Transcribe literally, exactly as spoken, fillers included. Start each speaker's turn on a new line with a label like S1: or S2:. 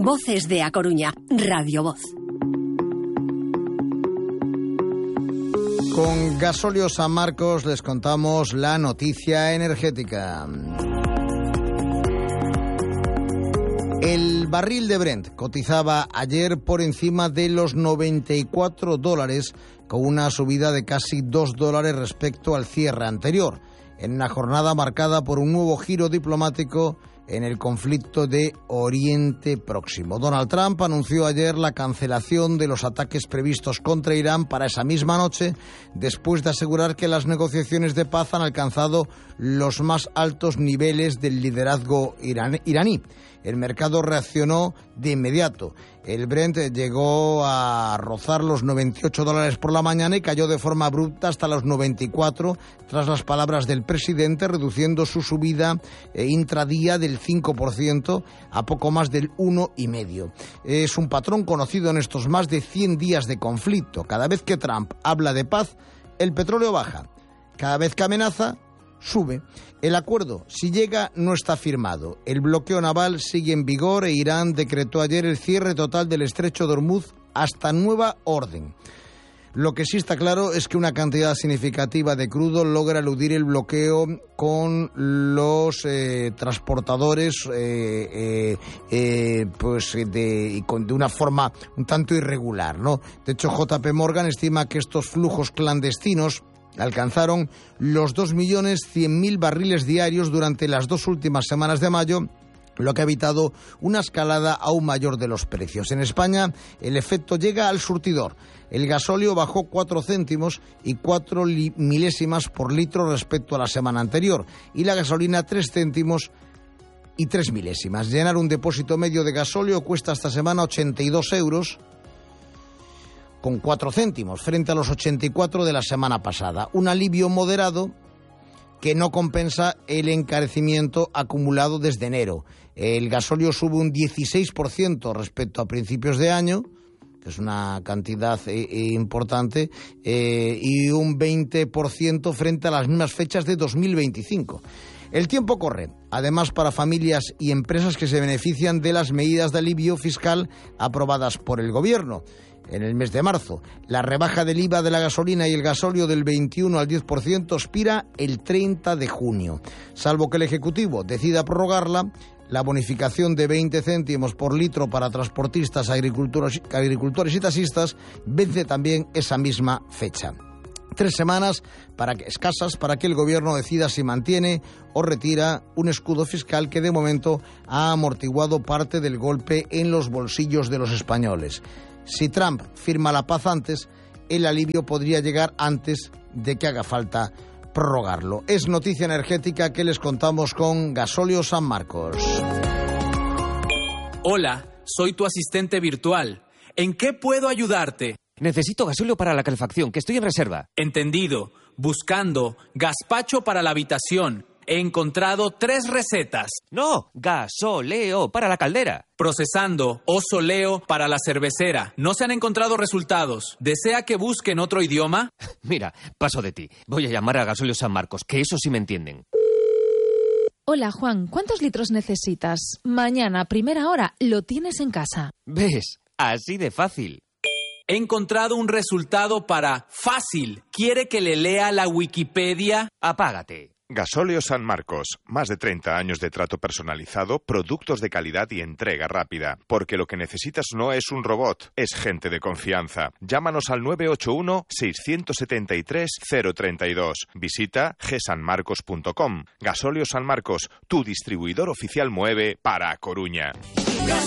S1: Voces de A Coruña, Radio Voz.
S2: Con Gasóleo San Marcos les contamos la noticia energética. El barril de Brent cotizaba ayer por encima de los noventa y cuatro dólares, con una subida de casi dos dólares respecto al cierre anterior, en una jornada marcada por un nuevo giro diplomático en el conflicto de Oriente Próximo. Donald Trump anunció ayer la cancelación de los ataques previstos contra Irán para esa misma noche, después de asegurar que las negociaciones de paz han alcanzado los más altos niveles del liderazgo iraní. El mercado reaccionó de inmediato. El Brent llegó a rozar los noventa y ocho dólares por la mañana y cayó de forma abrupta hasta los noventa y cuatro tras las palabras del presidente, reduciendo su subida eh, intradía del cinco por ciento a poco más del uno coma cinco por ciento. Es un patrón conocido en estos más de cien días de conflicto. Cada vez que Trump habla de paz, el petróleo baja. Cada vez que amenaza, sube. El acuerdo, si llega, no está firmado. El bloqueo naval sigue en vigor e Irán decretó ayer el cierre total del estrecho de Hormuz hasta nueva orden. Lo que sí está claro es que una cantidad significativa de crudo logra eludir el bloqueo con los eh, transportadores eh, eh, eh, pues de, y con, de una forma un tanto irregular, ¿no? De hecho, J P Morgan estima que estos flujos clandestinos alcanzaron los dos millones cien mil barriles diarios durante las dos últimas semanas de mayo, lo que ha evitado una escalada aún mayor de los precios. En España, el efecto llega al surtidor. El gasóleo bajó cuatro céntimos y cuatro milésimas por litro respecto a la semana anterior, y la gasolina tres céntimos y tres milésimas. Llenar un depósito medio de gasóleo cuesta esta semana ochenta y dos euros, con cuatro céntimos, frente a los ochenta y cuatro de la semana pasada. Un alivio moderado que no compensa el encarecimiento acumulado desde enero. El gasóleo sube un dieciséis por ciento respecto a principios de año, que es una cantidad eh, importante, eh, y un veinte por ciento frente a las mismas fechas de dos mil veinticinco. El tiempo corre, además, para familias y empresas que se benefician de las medidas de alivio fiscal aprobadas por el Gobierno. En el mes de marzo, la rebaja del I V A de la gasolina y el gasóleo del veintiuno al diez por ciento expira el treinta de junio. Salvo que el Ejecutivo decida prorrogarla, la bonificación de veinte céntimos por litro para transportistas, agricultores, agricultores y taxistas vence también esa misma fecha. Tres semanas para que, escasas para que el Gobierno decida si mantiene o retira un escudo fiscal que de momento ha amortiguado parte del golpe en los bolsillos de los españoles. Si Trump firma la paz antes, el alivio podría llegar antes de que haga falta prorrogarlo. Es noticia energética que les contamos con Gasóleo San Marcos.
S3: Hola, soy tu asistente virtual. ¿En qué puedo ayudarte?
S4: Necesito gasóleo para la calefacción, que estoy en reserva.
S3: Entendido. Buscando gazpacho para la habitación. He encontrado tres recetas.
S4: No, gasóleo para la caldera.
S3: Procesando osoleo para la cervecera. No se han encontrado resultados. ¿Desea que busque en otro idioma?
S4: Mira, paso de ti. Voy a llamar a Gasóleo San Marcos, que eso sí me entienden.
S5: Hola, Juan. ¿Cuántos litros necesitas? Mañana, a primera hora, lo tienes en casa.
S4: ¿Ves? Así de fácil.
S3: He encontrado un resultado para fácil. ¿Quiere que le lea la Wikipedia?
S4: Apágate.
S6: Gasóleo San Marcos, más de treinta años de trato personalizado, productos de calidad y entrega rápida. Porque lo que necesitas no es un robot, es gente de confianza. Llámanos al nueve ocho uno, seis siete tres, cero tres dos. Visita g san marcos punto com. Gasóleo San Marcos, tu distribuidor oficial Moeve para A Coruña.